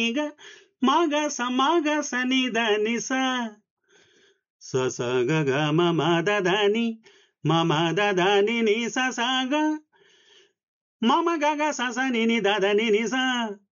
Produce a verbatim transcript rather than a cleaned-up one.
గ మగ సమగ సని దని స స స గ గ మ మ ద దని మ మ ద దని ని స స గ మ మ గ గ స స ని ని ద ద ని ని స